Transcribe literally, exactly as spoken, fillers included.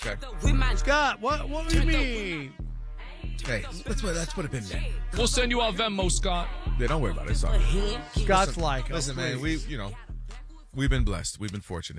Okay. Scott, what what do you mean? Hey, that's what that's what it been, man. We'll send you our Venmo, Scott. Yeah, don't worry about it. It's all right. Scott's like, oh, Listen, man, please. we you know we've been blessed. We've been fortunate.